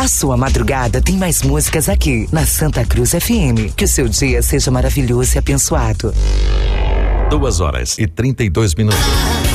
A sua madrugada tem mais músicas aqui, na Santa Cruz FM. Que o seu dia seja maravilhoso e abençoado. 2h32.